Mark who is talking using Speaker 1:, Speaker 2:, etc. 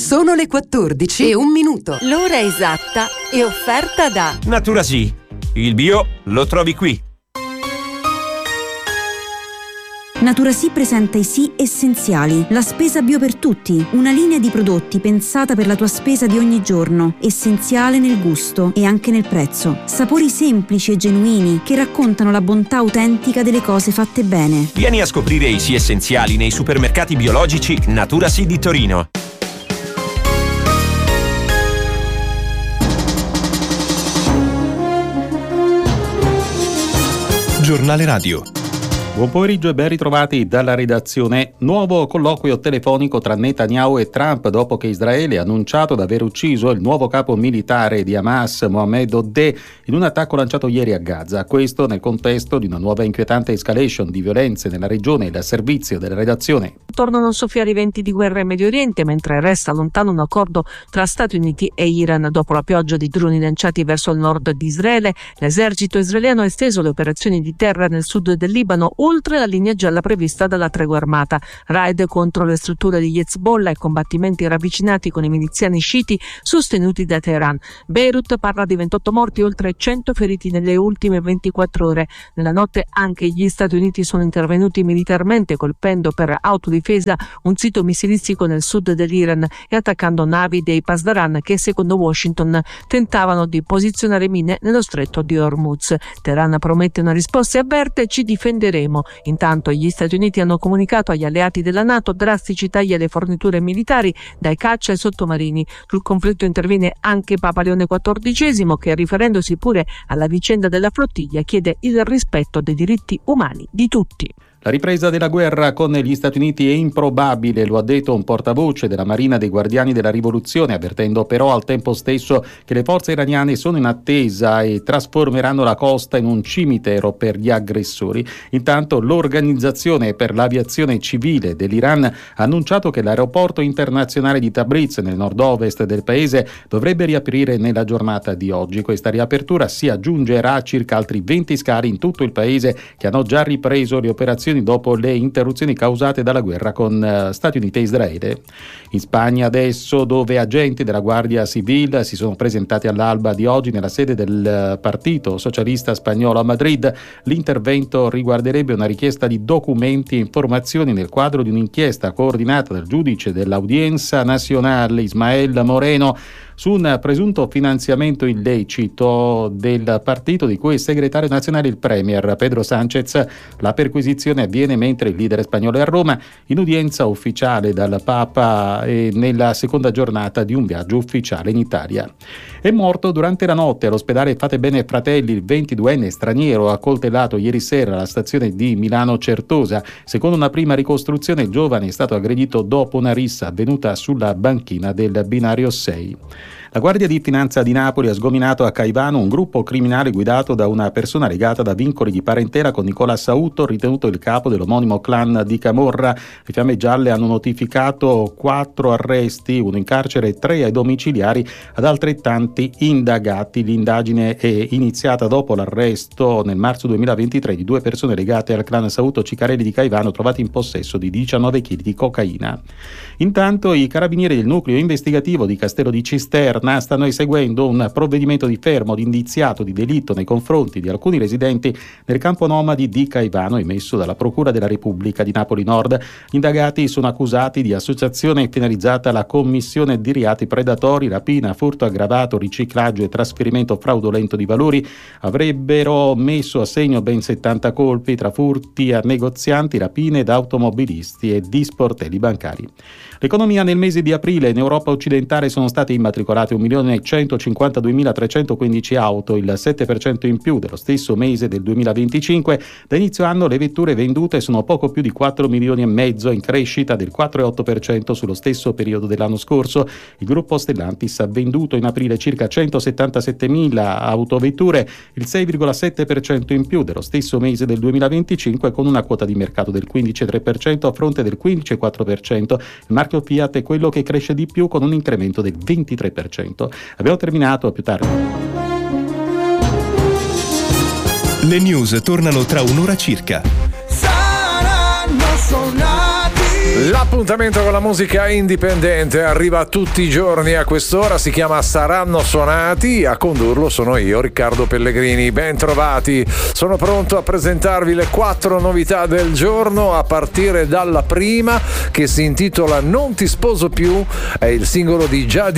Speaker 1: Sono le 14:01.
Speaker 2: L'ora esatta è offerta da
Speaker 3: Naturasì. Il bio lo trovi qui.
Speaker 4: Naturasì presenta i Sì Essenziali, la spesa bio per tutti, una linea di prodotti pensata per la tua spesa di ogni giorno, essenziale nel gusto e anche nel prezzo. Sapori semplici e genuini che raccontano la bontà autentica delle cose fatte bene.
Speaker 3: Vieni a scoprire i Sì Essenziali nei supermercati biologici Naturasì di Torino.
Speaker 5: Giornale Radio.
Speaker 6: Buon pomeriggio e ben ritrovati dalla redazione. Nuovo colloquio telefonico tra Netanyahu e Trump dopo che Israele ha annunciato di aver ucciso il nuovo capo militare di Hamas, Mohammed Odeh, in un attacco lanciato ieri a Gaza. Questo nel contesto di una nuova inquietante escalation di violenze nella regione e al servizio della redazione.
Speaker 7: Tornano a soffiare i venti di guerra in Medio Oriente mentre resta lontano un accordo tra Stati Uniti e Iran. Dopo la pioggia di droni lanciati verso il nord di Israele, l'esercito israeliano ha esteso le operazioni di terra nel sud del Libano oltre la linea gialla prevista dalla tregua armata. Raid contro le strutture di Hezbollah e combattimenti ravvicinati con i miliziani sciiti sostenuti da Teheran. Beirut parla di 28 morti e oltre 100 feriti nelle ultime 24 ore. Nella notte anche gli Stati Uniti sono intervenuti militarmente colpendo per autodifesa un sito missilistico nel sud dell'Iran e attaccando navi dei Pasdaran che secondo Washington tentavano di posizionare mine nello stretto di Hormuz. Teheran promette una risposta e avverte: ci difenderemo. Intanto gli Stati Uniti hanno comunicato agli alleati della NATO drastici tagli alle forniture militari, dai caccia ai sottomarini. Sul conflitto interviene anche Papa Leone XIV che, riferendosi pure alla vicenda della flottiglia, chiede il rispetto dei diritti umani di tutti.
Speaker 6: La ripresa della guerra con gli Stati Uniti è improbabile, lo ha detto un portavoce della Marina dei Guardiani della Rivoluzione, avvertendo però al tempo stesso che le forze iraniane sono in attesa e trasformeranno la costa in un cimitero per gli aggressori. Intanto l'Organizzazione per l'Aviazione Civile dell'Iran ha annunciato che l'aeroporto internazionale di Tabriz, nel nord-ovest del paese, dovrebbe riaprire nella giornata di oggi. Questa riapertura si aggiungerà a circa altri 20 scali in tutto il paese che hanno già ripreso le operazioni dopo le interruzioni causate dalla guerra con Stati Uniti e Israele. In Spagna adesso, dove agenti della Guardia Civil si sono presentati all'alba di oggi nella sede del Partito Socialista Spagnolo a Madrid, l'intervento riguarderebbe una richiesta di documenti e informazioni nel quadro di un'inchiesta coordinata dal giudice dell'Audiencia Nazionale Ismael Moreno su un presunto finanziamento illecito del partito di cui è segretario nazionale il premier Pedro Sánchez. La perquisizione avviene mentre il leader spagnolo è a Roma in udienza ufficiale dal Papa e nella seconda giornata di un viaggio ufficiale in Italia. È morto durante la notte all'ospedale Fatebenè Fratelli il 22enne straniero accoltellato ieri sera alla stazione di Milano Certosa. Secondo una prima ricostruzione, il giovane è stato aggredito dopo una rissa avvenuta sulla banchina del binario 6. La Guardia di Finanza di Napoli ha sgominato a Caivano un gruppo criminale guidato da una persona legata da vincoli di parentela con Nicola Sauto, ritenuto il capo dell'omonimo clan di Camorra. Le Fiamme Gialle hanno notificato 4 arresti, 1 in carcere e 3 ai domiciliari ad altrettanti indagati. L'indagine è iniziata dopo l'arresto nel marzo 2023 di 2 persone legate al clan Sauto Cicarelli di Caivano trovati in possesso di 19 kg di cocaina. Intanto i carabinieri del nucleo investigativo di Castello di Cisterna stanno eseguendo un provvedimento di fermo di indiziato di delitto nei confronti di alcuni residenti nel campo nomadi di Caivano emesso dalla Procura della Repubblica di Napoli Nord. Gli indagati sono accusati di associazione finalizzata alla commissione di reati predatori, rapina, furto aggravato, riciclaggio e trasferimento fraudolento di valori. Avrebbero messo a segno ben 70 colpi tra furti a negozianti, rapine da automobilisti e di sportelli bancari. L'economia nel mese di aprile in Europa occidentale sono state immatricolate 1.152.315 auto, il 7% in più dello stesso mese del 2025. Da inizio anno le vetture vendute sono poco più di 4 milioni e mezzo, in crescita del 4,8% sullo stesso periodo dell'anno scorso. Il gruppo Stellantis ha venduto in aprile circa 177.000 autovetture, il 6,7% in più dello stesso mese del 2025, con una quota di mercato del 15,3% a fronte del 15,4%. Il marchio Fiat è quello che cresce di più con un incremento del 23%. Abbiamo terminato, a più tardi.
Speaker 5: Le news tornano tra un'ora circa.
Speaker 8: Saranno suonati L'appuntamento con la musica indipendente arriva tutti i giorni a quest'ora, si chiama Saranno Suonati, a condurlo sono io, Riccardo Pellegrini. Ben trovati, sono pronto a presentarvi le 4 novità del giorno, a partire dalla prima, che si intitola Non ti sposo più, è il singolo di Già